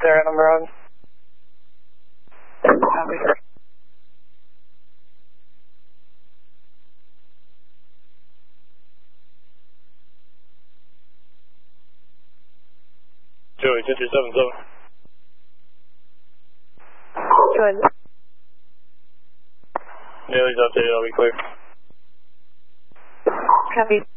there on the road. Copy. Joey, 10-377. Good. Nearly's updated, I'll be clear. Copy.